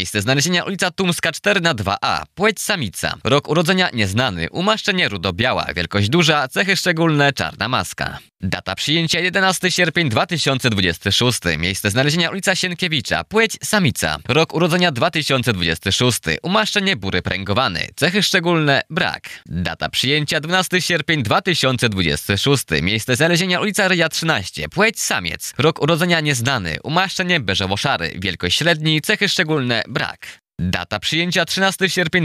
Miejsce znalezienia ulica Tumska 4/2A. Płeć samica. Rok urodzenia nieznany. Umaszczenie rudo-biała. Wielkość duża. Cechy szczególne. Czarna maska. Data przyjęcia 11 sierpień 2026. Miejsce znalezienia ulica Sienkiewicza. Płeć samica. Rok urodzenia 2026. Umaszczenie bury pręgowany. Cechy szczególne brak. Data przyjęcia 12 sierpień 2026. Miejsce znalezienia ulica Ryja 13. Płeć samiec. Rok urodzenia nieznany. Umaszczenie beżowo-szary. Wielkość średni. Cechy szczególne brak. Data przyjęcia 13 sierpień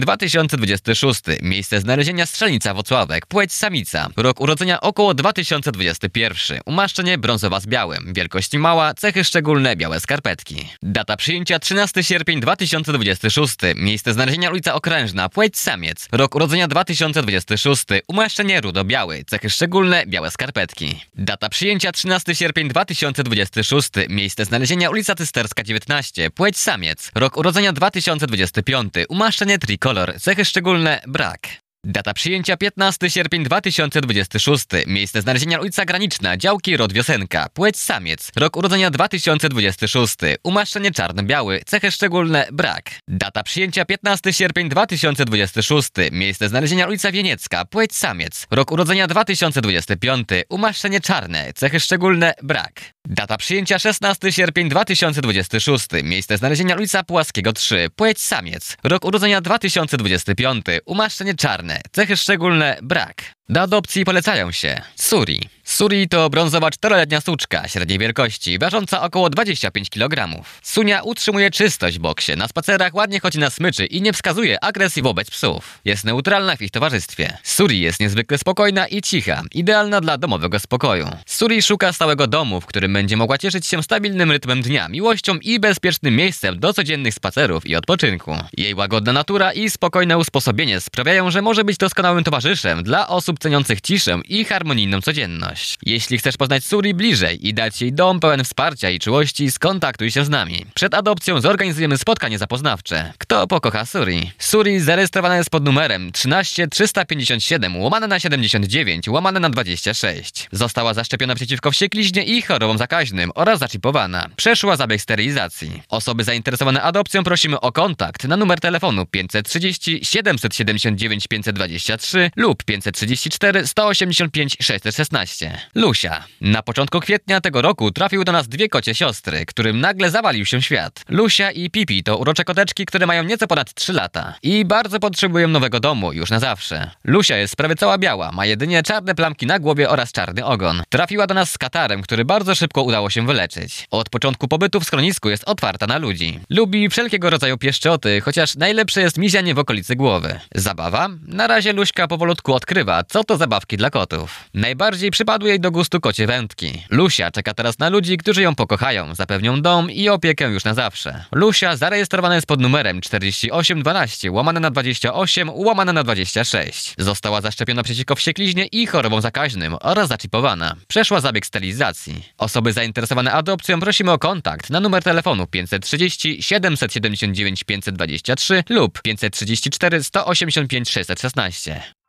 2026. Miejsce znalezienia Strzelnica Włocławek. Płeć samica. Rok urodzenia około 2021. Umaszczenie brązowa z białym. Wielkość mała. Cechy szczególne białe skarpetki. Data przyjęcia 13 sierpień 2026. Miejsce znalezienia ulica Okrężna. Płeć samiec. Rok urodzenia 2026. Umaszczenie rudo-biały. Cechy szczególne białe skarpetki. Data przyjęcia 13 sierpień 2026. Miejsce znalezienia ulica Cysterska 19. Płeć samiec. Rok urodzenia 2025. Umaszczenie trikolor. Cechy szczególne brak. Data przyjęcia 15 sierpień 2026. Miejsce znalezienia ulica Graniczna. Działki Rod Wiosenka. Płeć samiec. Rok urodzenia 2026. Umaszczenie czarno-biały. Cechy szczególne brak. Data przyjęcia 15 sierpień 2026. Miejsce znalezienia ulica Wieniecka. Płeć samiec. Rok urodzenia 2025. Umaszczenie czarne. Cechy szczególne brak. Data przyjęcia 16 sierpień 2026. Miejsce znalezienia ulica Pułaskiego 3. Płeć samiec. Rok urodzenia 2025. Umaszczenie czarne. Cechy szczególne brak. Do adopcji polecają się Suri. Suri to brązowa 4-letnia suczka średniej wielkości, ważąca około 25 kg. Sunia utrzymuje czystość w boksie, na spacerach ładnie chodzi na smyczy i nie wskazuje agresji wobec psów. Jest neutralna w ich towarzystwie. Suri jest niezwykle spokojna i cicha, idealna dla domowego spokoju. Suri szuka stałego domu, w którym będzie mogła cieszyć się stabilnym rytmem dnia, miłością i bezpiecznym miejscem do codziennych spacerów i odpoczynku. Jej łagodna natura i spokojne usposobienie sprawiają, że może być doskonałym towarzyszem dla osób ceniących ciszę i harmonijną codzienność. Jeśli chcesz poznać Suri bliżej i dać jej dom pełen wsparcia i czułości, skontaktuj się z nami. Przed adopcją zorganizujemy spotkanie zapoznawcze. Kto pokocha Suri? Suri zarejestrowana jest pod numerem 13 357/79/26. Została zaszczepiona przeciwko wściekliźnie i chorobom zakaźnym oraz zaczipowana. Przeszła zabieg sterylizacji. Osoby zainteresowane adopcją prosimy o kontakt na numer telefonu 530 779 523 lub 534 185 616. Lusia. Na początku kwietnia tego roku trafiły do nas dwie kocie siostry, którym nagle zawalił się świat. Lusia i Pipi to urocze koteczki, które mają nieco ponad 3 lata i bardzo potrzebują nowego domu już na zawsze. Lusia jest prawie cała biała, ma jedynie czarne plamki na głowie oraz czarny ogon. Trafiła do nas z katarem, który bardzo szybko udało się wyleczyć. Od początku pobytu w schronisku jest otwarta na ludzi. Lubi wszelkiego rodzaju pieszczoty, chociaż najlepsze jest mizianie w okolicy głowy. Zabawa? Na razie Luśka powolutku odkrywa, co to zabawki dla kotów. Najbardziej przypadły jej do gustu kocie wędki. Lusia czeka teraz na ludzi, którzy ją pokochają, zapewnią dom i opiekę już na zawsze. Lusia zarejestrowana jest pod numerem 4812/28/26. Została zaszczepiona przeciwko wściekliźnie i chorobom zakaźnym oraz zaczipowana. Przeszła zabieg sterylizacji. Osoby zainteresowane adopcją prosimy o kontakt na numer telefonu 530 779 523 lub 534 185 616.